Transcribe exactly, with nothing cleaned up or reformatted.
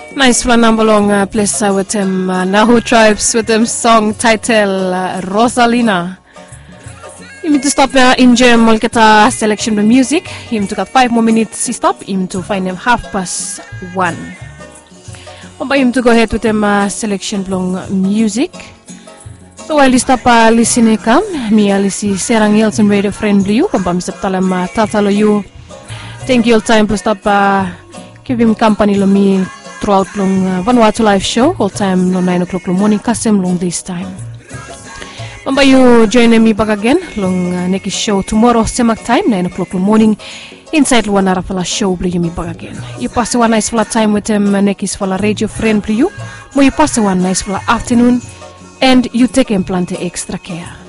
Nice for a number long uh, place uh, with him uh, Nahu Tribes with him song title uh, Rosalina. You need to stop uh, in Jam Molketa selection of music. Him took five more minutes to stop him to find him half past one. But him to go ahead with him uh, selection long music. So while you stop uh, listening come, me alisi serang Yelson radio friendly you kumpam septalam uh, tatalo you. Thank you all time plus stop uh, give him company lo me throughout long uh, Vanuatu live show all time no nine o'clock long morning custom long this time. Mamba you join me back again long uh, next show tomorrow semak time nine o'clock long morning inside Luanara Fala show bli you me back again. You pass one nice fala time with him uh, next fala radio friend bli you. Mo you pass one nice fala afternoon and you take and plant extra care.